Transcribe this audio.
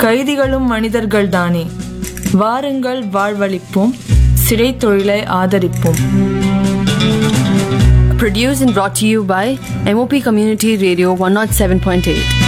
கைதிகளும் மனிதர்கள்தானே. வாருங்கள் வாழ்வளிப்போம், சிறை தொழிலை ஆதரிப்போம். Produced and brought to you by MOP Community Radio 107.8.